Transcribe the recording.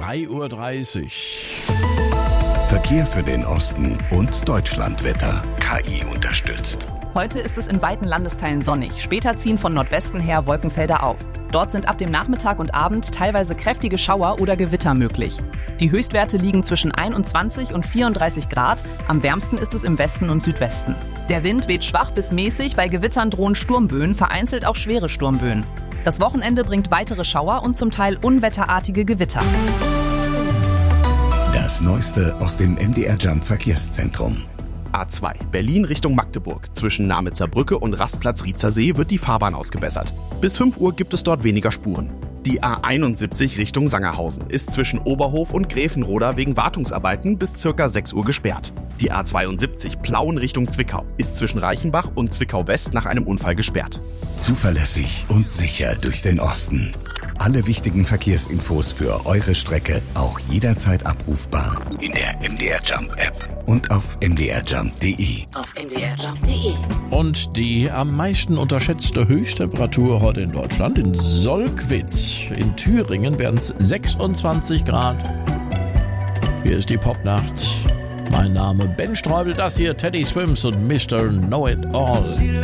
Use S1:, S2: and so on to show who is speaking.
S1: 3:30 Uhr.
S2: Verkehr für den Osten und Deutschlandwetter. KI unterstützt.
S3: Heute ist es in weiten Landesteilen sonnig. Später ziehen von Nordwesten her Wolkenfelder auf. Dort sind ab dem Nachmittag und Abend teilweise kräftige Schauer oder Gewitter möglich. Die Höchstwerte liegen zwischen 21 und 34 Grad. Am wärmsten ist es im Westen und Südwesten. Der Wind weht schwach bis mäßig. Bei Gewittern drohen Sturmböen, vereinzelt auch schwere Sturmböen. Das Wochenende bringt weitere Schauer und zum Teil unwetterartige Gewitter.
S2: Das Neueste aus dem MDR Jump Verkehrszentrum.
S4: A2 Berlin Richtung Magdeburg. Zwischen Namitzer Brücke und Rastplatz Riezersee wird die Fahrbahn ausgebessert. Bis 5 Uhr gibt es dort weniger Spuren. Die A71 Richtung Sangerhausen ist zwischen Oberhof und Gräfenroda wegen Wartungsarbeiten bis ca. 6 Uhr gesperrt. Die A72 Plauen Richtung Zwickau ist zwischen Reichenbach und Zwickau West nach einem Unfall gesperrt.
S2: Zuverlässig und sicher durch den Osten. Alle wichtigen Verkehrsinfos für eure Strecke auch jederzeit abrufbar in der MDR Jump App und auf mdrjump.de.
S1: Und die am meisten unterschätzte Höchsttemperatur heute in Deutschland, in Solkwitz. In Thüringen werden es 26 Grad. Hier ist die Popnacht. Mein Name Ben Streubel, das hier Teddy Swims und Mr. Know It All.